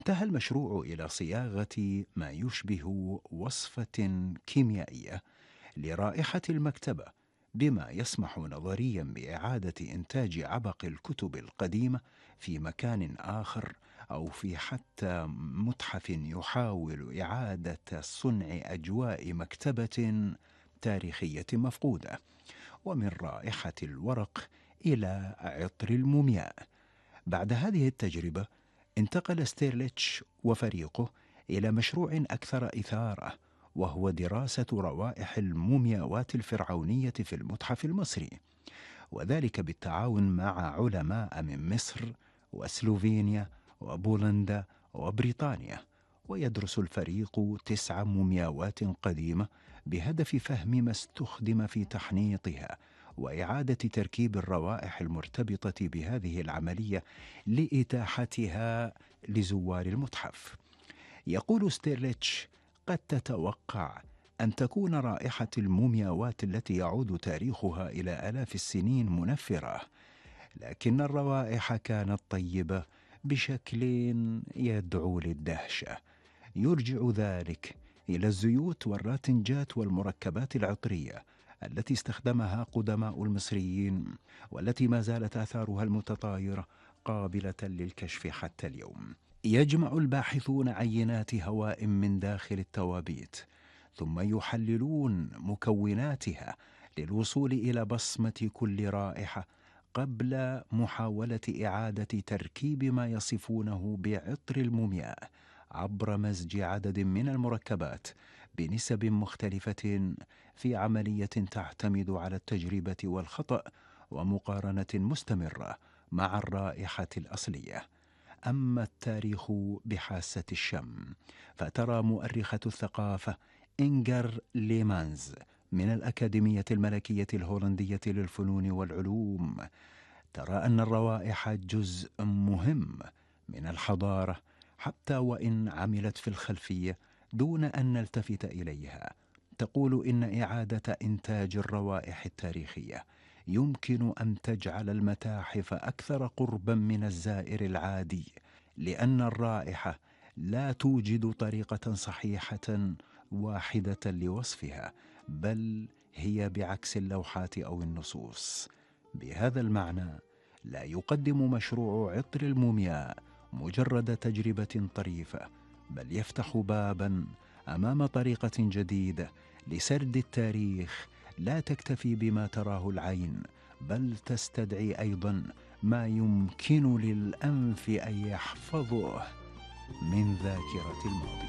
انتهى المشروع إلى صياغة ما يشبه وصفة كيميائية لرائحة المكتبة، بما يسمح نظريا بإعادة إنتاج عبق الكتب القديمة في مكان آخر، أو في حتى متحف يحاول إعادة صنع أجواء مكتبة تاريخية مفقودة. ومن رائحة الورق إلى عطر المومياء. بعد هذه التجربة انتقل ستيرليتش وفريقه إلى مشروع أكثر إثارة، وهو دراسة روائح المومياوات الفرعونية في المتحف المصري، وذلك بالتعاون مع علماء من مصر وسلوفينيا وبولندا وبريطانيا. ويدرس الفريق 9 مومياوات قديمة بهدف فهم ما استخدم في تحنيطها، وإعادة تركيب الروائح المرتبطة بهذه العملية لإتاحتها لزوار المتحف. يقول ستيرليتش: قد تتوقع أن تكون رائحة المومياوات التي يعود تاريخها إلى آلاف السنين منفرة، لكن الروائح كانت طيبة بشكل يدعو للدهشة. يرجع ذلك إلى الزيوت والراتنجات والمركبات العطرية التي استخدمها قدماء المصريين، والتي ما زالت آثارها المتطايرة قابلة للكشف حتى اليوم. يجمع الباحثون عينات هواء من داخل التوابيت، ثم يحللون مكوناتها للوصول إلى بصمة كل رائحة، قبل محاولة إعادة تركيب ما يصفونه بعطر المومياء عبر مزج عدد من المركبات بنسب مختلفة، في عملية تعتمد على التجربة والخطأ ومقارنة مستمرة مع الرائحة الأصلية. أما التاريخ بحاسة الشم، فترى مؤرخة الثقافة إنجر ليمانز من الأكاديمية الملكية الهولندية للفنون والعلوم ترى أن الروائح جزء مهم من الحضارة، حتى وإن عملت في الخلفية دون أن نلتفت إليها. تقول إن إعادة إنتاج الروائح التاريخية يمكن أن تجعل المتاحف أكثر قربا من الزائر العادي، لأن الرائحة لا توجد طريقة صحيحة واحدة لوصفها، بل هي بعكس اللوحات أو النصوص. بهذا المعنى، لا يقدم مشروع عطر المومياء مجرد تجربة طريفة، بل يفتح بابا أمام طريقة جديدة لسرد التاريخ، لا تكتفي بما تراه العين، بل تستدعي أيضا ما يمكن للأنف أن يحفظه من ذاكرة الماضي.